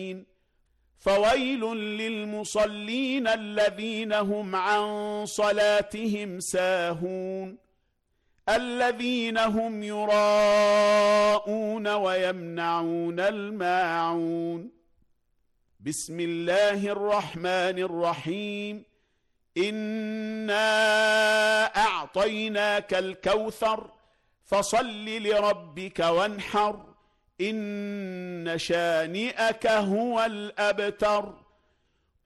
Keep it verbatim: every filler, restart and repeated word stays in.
فويل للمصلين الذين هم عن صلاتهم ساهون الذين هم يراءون ويمنعون الماعون. بسم الله الرحمن الرحيم. إنا أعطيناك الكوثر فصل لربك وانحر إن شانئك هو الأبتر.